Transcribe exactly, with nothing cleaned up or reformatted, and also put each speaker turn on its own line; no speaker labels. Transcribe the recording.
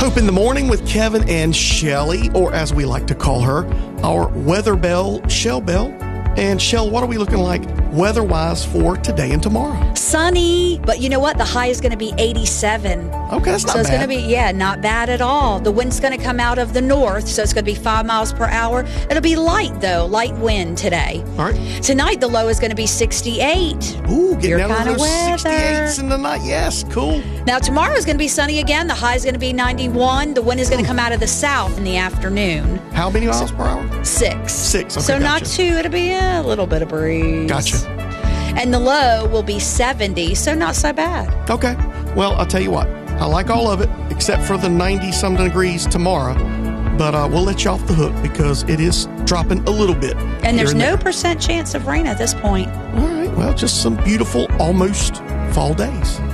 Hope in the Morning with Kevin and Shelly, or as we like to call her, our weather bell, Shell Bell. And Shell, what are we looking like weather-wise for today and tomorrow?
Sunny, but you know what? The high is going to be eighty-seven.
Okay, that's not
so it's
bad.
going to be, yeah, not bad at all. The wind's going to come out of the north, so it's going to be five miles per hour. It'll be light, though, light wind today.
All right.
Tonight, the low is going to be sixty-eight.
Ooh, getting
Your
down
kind
to
of
those
weather.
sixty-eights in the night. Yes, cool.
Now, tomorrow is going to be sunny again. The high is going to be ninety-one. The wind is going to come out of the south in the afternoon.
How many miles per hour?
Six.
Six, okay,
So not
gotcha.
two. It'll be a little bit of breeze.
Gotcha.
And the low will be seventy, so not so bad.
Okay. Well, I'll tell you what. I like all of it, except for the ninety-something degrees tomorrow. But uh, we'll let you off the hook because it is dropping a little bit.
And there's
here
no
there.
percent chance of rain at this point.
All right. Well, just some beautiful, almost fall days.